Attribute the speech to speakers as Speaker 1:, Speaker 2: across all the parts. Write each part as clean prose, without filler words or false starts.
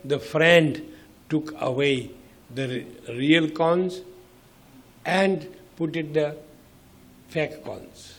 Speaker 1: the friend took away the real coins and put it the fake coins.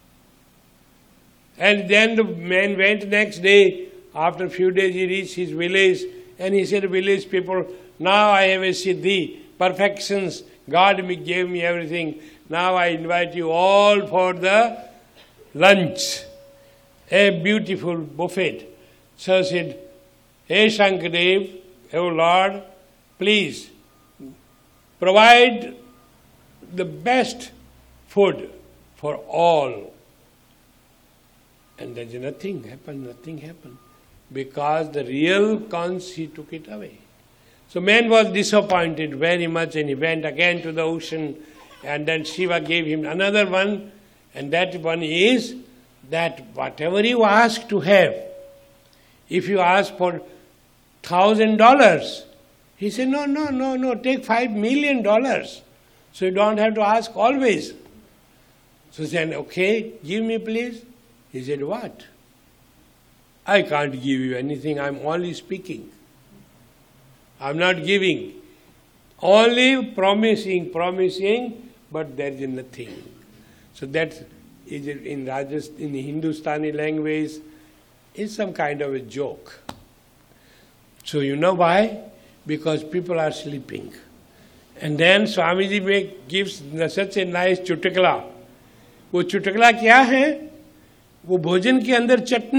Speaker 1: And then the man went next day. After a few days he reached his village and he said, village people, now I have a siddhi, perfections. God gave me everything. Now I invite you all for the lunch. A beautiful buffet. So said, Hey Shankadev, oh Lord, please provide the best food for all. And there's nothing happened. Because the real cons, he took it away. So man was disappointed very much and he went again to the ocean, and then Shiva gave him another one, and that one is that whatever you ask to have, if you ask for $1,000, he said, no, take $5 million. So you don't have to ask always. So he said, okay, give me please. He said, what? I can't give you anything, I'm only speaking. I'm not giving. Only promising, but there is nothing. So that is in Hindustani language, is some kind of a joke. So you know why? Because people are sleeping. And then Swamiji gives such a nice chutakla. वो चुटकला क्या है? वो भोजन के अंदर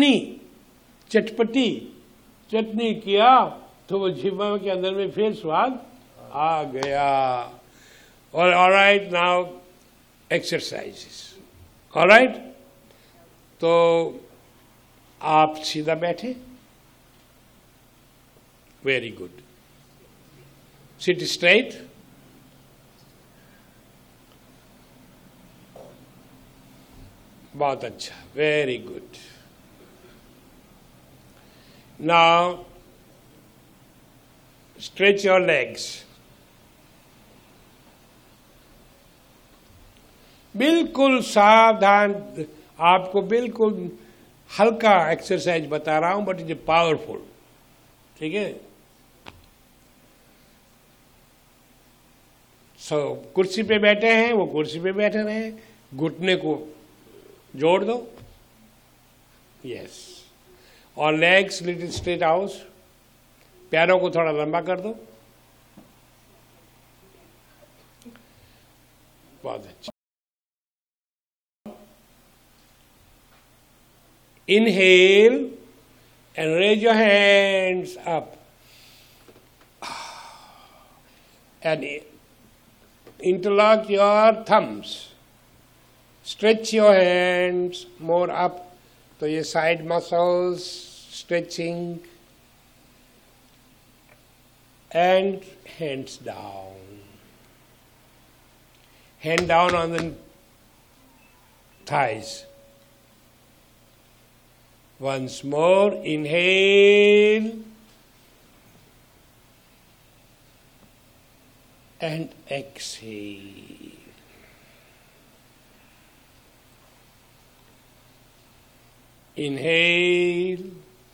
Speaker 1: चटनी किया तो वो जीवा के अंदर में फिर स्वाद आ गया. All right, now exercises. All right? तो आप सीधा बैठे. Very good. Sit straight. बहुत अच्छा. Very good. Now, stretch your legs. बिल्कुल सावधान, आपको बिल्कुल हल्का एक्सरसाइज बता रहा हूं, बट इट इज पावरफुल. ठीक है? सो कुर्सी पे बैठे हैं, वो कुर्सी पे बैठे रहे, घुटने को जोड़ दो. यस. और लेग्स लिटिल स्ट्रेट आउट. पैरों को थोड़ा लंबा कर दो. बहुत अच्छा. Inhale and raise your hands up. And interlock your thumbs. Stretch your hands more up. So your side muscles stretching. And hands down. Hand down on the thighs. Once more, inhale and exhale. Inhale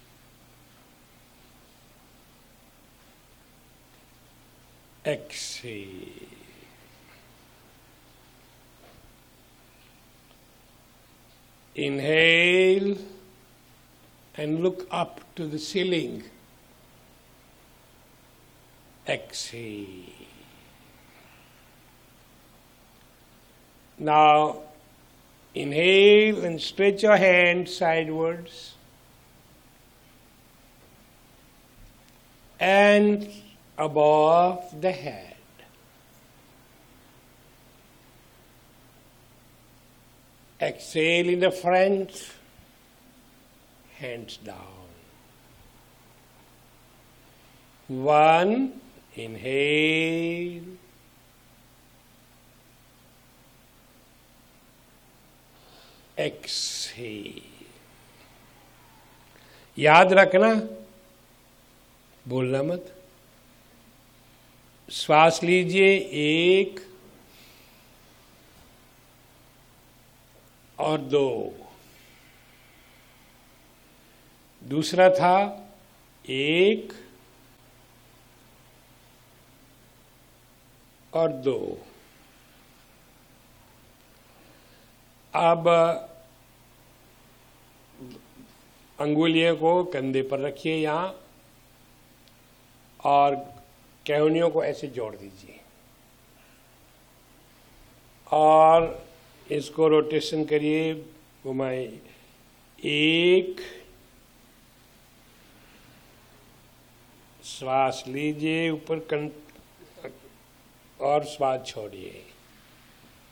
Speaker 1: exhale. Inhale and look up to the ceiling. Exhale. Now, inhale and stretch your hands sidewards. And above the head. Exhale in the front. Hands down. One, inhale. Exhale. याद रखना, बोलना मत. श्वास लीजिए 1 और 2. दूसरा था 1 और 2। अब अंगुलियों को कंधे पर रखिए यहाँ और कैहनियों को ऐसे जोड़ दीजिए और इसको रोटेशन करिए, घुमाए। 1, श्वास लीजिए ऊपर और श्वास छोड़िए।